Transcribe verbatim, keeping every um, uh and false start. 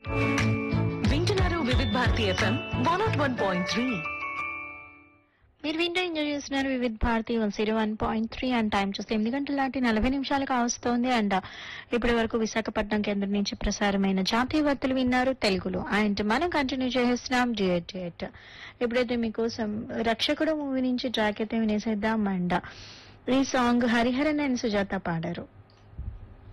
వింటున్నారు వివిధ Bharati FM one not one point three. మీరు వింటూ ఎంజాయ్ చేస్తున్నారు వివిధ Bharati one zero one point three and time చూస్తే ఎనిమిది గంటల లాంటి నలభై నిమిషాలకు వస్తోంది. అండ్ ఇప్పటి వరకు విశాఖపట్నం కేంద్రం నుంచి ప్రసారమైన జాతీయ వార్తలు విన్నారు తెలుగులో. అండ్ మనం కంటిన్యూ చేస్తున్నాం డియట్ డియట్. ఇప్పుడైతే మీకోసం రక్షకుడు మూవీ నుంచి ట్రాక్ అయితే వినేసేద్దాం. అండ్ ఈ సాంగ్ హరిహరన్ అండ్ సుజాత పాడారు.